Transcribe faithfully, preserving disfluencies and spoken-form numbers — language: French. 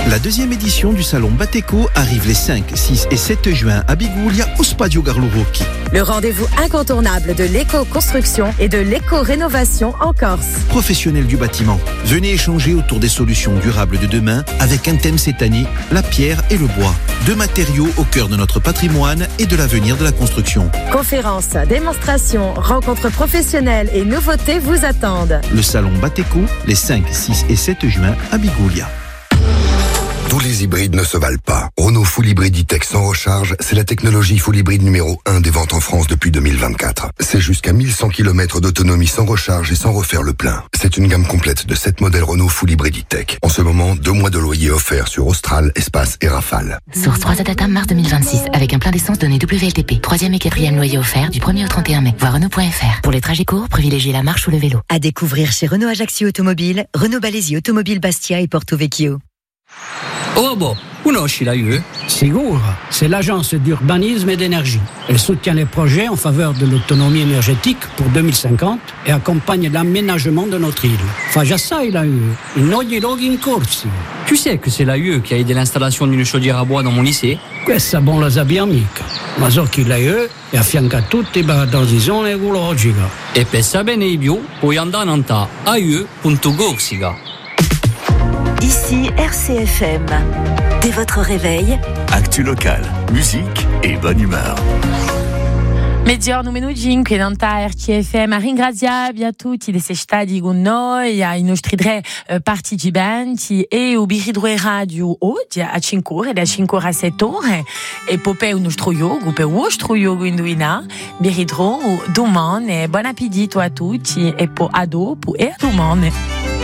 La deuxième édition du salon Bateco arrive les cinq, six et sept juin à Biguglia au Stadio Carlo Rocchi. Le rendez-vous incontournable de l'éco-construction et de l'éco-rénovation en Corse. Professionnels du bâtiment, venez échanger autour des solutions durables de demain avec un thème cette année, la pierre et le bois. Deux matériaux au cœur de notre patrimoine et de l'avenir de la construction. Conférences, démonstrations, rencontres professionnelles et nouveautés vous attendent. Le salon Bateco, les cinq, six et sept juin à Biguglia. Tous les hybrides ne se valent pas. Renault Full Hybrid E-Tech sans recharge, c'est la technologie full hybride numéro un des ventes en France depuis deux mille vingt-quatre. C'est jusqu'à mille cent kilomètres d'autonomie sans recharge et sans refaire le plein. C'est une gamme complète de sept modèles Renault Full Hybrid E-Tech. En ce moment, deux mois de loyer offerts sur Austral, Espace et Rafale. Source trois Data mars deux mille vingt-six, avec un plein d'essence donné W L T P. Troisième et quatrième loyer offert du premier au trente et un mai. Voir Renault point F R. Pour les trajets courts, privilégiez la marche ou le vélo. À découvrir chez Renault Ajaccio Automobile, Renault Balesi Automobile Bastia et Porto Vecchio. Oh boh, conosci la U E? Sicuro, c'est l'agence d'urbanisme et d'énergie. Elle soutient les projets en faveur de l'autonomie énergétique pour deux mille cinquante et accompagne l'aménagement de notre île. Fa già sai la U E, in ogni luogo in corsi. Tu sais que c'est la U E qui a aidé l'installation d'une chaudière à bois dans mon lycée? Questa bon la sappiamo mica. Ma so che la U E è affianca a tutti per la transizione ecologica. E per sapere di più puoi andare a a u e punto corsica. Ici R C F M. Dès votre réveil, actu locale, musique et bonne humeur. Mezzogiorno meno cinque, Danta R C F M, a ringraziarvi a tutti di essere stati con noi, ai nostri tre eh, partecipanti e o Biridroe Radio oggi a cinque ore, da cinque ore a sette ore, e poi per il nostro yoga, per il vostro yoga indovina, Biridro domani, buon appetito a tutti e poi a dopo e a domani.